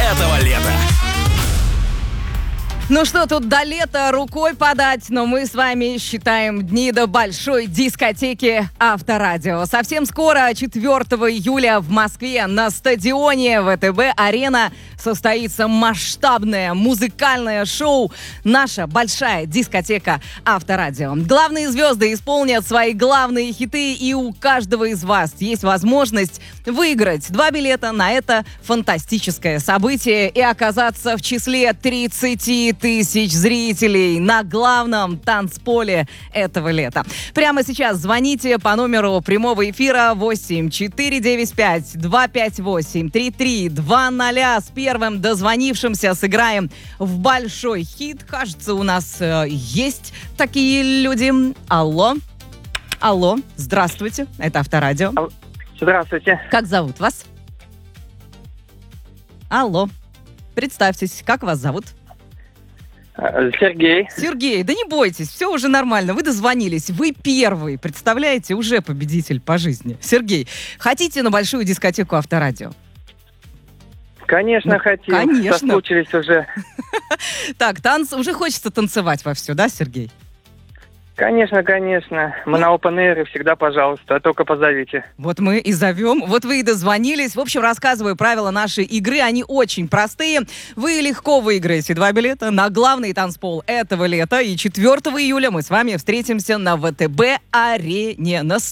этого лета. Ну что, тут до лета рукой подать, но мы с вами считаем дни до большой дискотеки Авторадио. Совсем скоро, 4 июля в Москве на стадионе ВТБ-арена состоится масштабное музыкальное шоу «Наша большая дискотека Авторадио». Главные звезды исполнят свои главные хиты, и у каждого из вас есть возможность выиграть 2 билета на это фантастическое событие и оказаться в числе 30 тысяч зрителей на главном танцполе этого лета. Прямо сейчас звоните по номеру прямого эфира 8 495 258 3320. С первым дозвонившимся сыграем в большой хит. Кажется, у нас есть такие люди. Алло. Алло. Здравствуйте. Это Авторадио. Здравствуйте. Как зовут вас? Алло. Представьтесь, как вас зовут? Сергей. Сергей, да не бойтесь, все уже нормально, вы дозвонились, вы первый, представляете, уже победитель по жизни. Сергей, хотите на большую дискотеку Авторадио? Конечно, хотим. Конечно. Соскучились уже. Так, уже хочется танцевать вовсю, да, Сергей? Конечно, конечно. Мы на Open Air, всегда, пожалуйста, только позовите. Вот мы и зовем, вот вы и дозвонились. В общем, рассказываю правила нашей игры, они очень простые. Вы легко выиграете 2 билета на главный танцпол этого лета. И 4 июля мы с вами встретимся на ВТБ-арене на